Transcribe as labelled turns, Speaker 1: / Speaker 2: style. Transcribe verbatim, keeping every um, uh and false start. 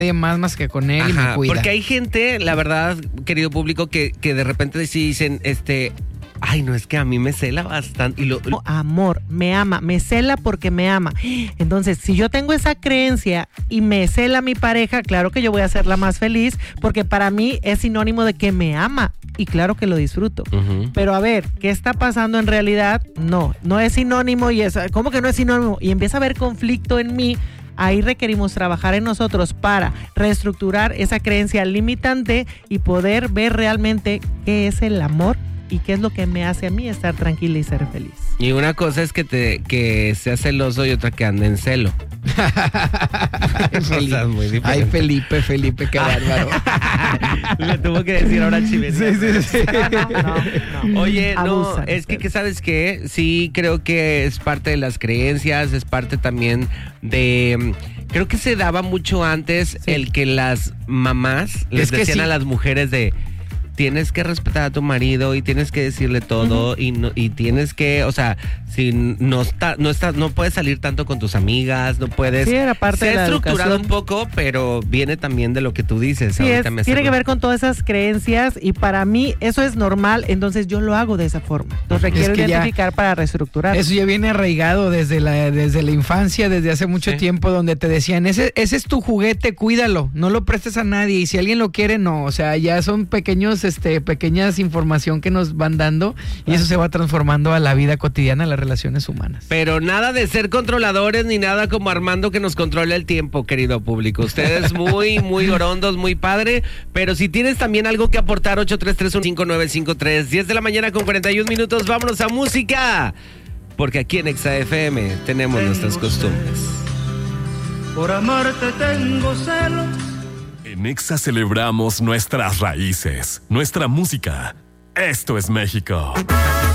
Speaker 1: más más que con él. Ajá, y me cuida.
Speaker 2: Porque hay gente, la verdad, querido público, que, que de repente sí dicen, este... Ay, no, es que a mí me cela bastante. Y lo, lo...
Speaker 3: Amor, me ama, me cela porque me ama. Entonces, si yo tengo esa creencia y me cela mi pareja, claro que yo voy a hacerla más feliz, porque para mí es sinónimo de que me ama. Y claro que lo disfruto. Uh-huh. Pero a ver, ¿qué está pasando en realidad? No, no es sinónimo y es... ¿Cómo que no es sinónimo? Y empieza a haber conflicto en mí. Ahí requerimos trabajar en nosotros para reestructurar esa creencia limitante y poder ver realmente qué es el amor y qué es lo que me hace a mí estar tranquila y ser feliz.
Speaker 2: Y una cosa es que te que sea celoso y otra que ande en celo.
Speaker 1: Felipe. Muy Ay, Felipe, Felipe, qué bárbaro.
Speaker 2: Le tuvo que decir ahora Chivete.
Speaker 1: Sí, sí, sí.
Speaker 2: No, no. Oye, no, Abusan, es que, que ¿sabes qué? Sí, creo que es parte de las creencias, es parte también de... Creo que se daba mucho antes sí. el que las mamás les es decían sí. a las mujeres de... Tienes que respetar a tu marido y tienes que decirle todo uh-huh. y no, y tienes que, o sea, si no está, no está, no puedes salir tanto con tus amigas, no puedes.
Speaker 3: Sí, era parte de la
Speaker 2: estructurado
Speaker 3: educación.
Speaker 2: Un poco, pero viene también de lo que tú dices.
Speaker 3: Sí, es, tiene hace... que ver con todas esas creencias y para mí eso es normal, entonces yo lo hago de esa forma. Entonces requiero es identificar ya, para reestructurar.
Speaker 1: Eso ya viene arraigado desde la, desde la infancia, desde hace mucho sí. tiempo, donde te decían, ese, ese es tu juguete, cuídalo, no lo prestes a nadie y si alguien lo quiere, no. O sea, ya son pequeños Este, pequeñas información que nos van dando y eso se va transformando a la vida cotidiana, a las relaciones humanas.
Speaker 2: Pero nada de ser controladores ni nada como Armando que nos controla el tiempo, querido público. Ustedes muy, muy orondos, muy padre, pero si tienes también algo que aportar, ocho tres tres uno cinco nueve cinco tres, diez de la mañana con cuarenta y un minutos, vámonos a música, porque aquí en Exa F M tenemos tengo nuestras costumbres.
Speaker 4: Por amarte tengo celos.
Speaker 5: En Exa celebramos nuestras raíces, nuestra música. Esto es México.